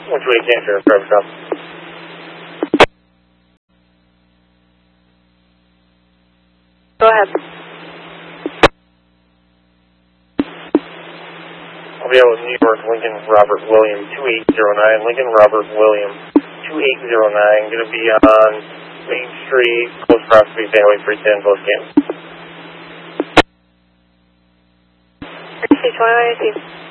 Cancer, driver stop. Go ahead. I'll be out with New York, Lincoln Robert William 2809, Lincoln Robert William 2809, going to be on Main Street, close proximity, Highway 310, close camp. 3621,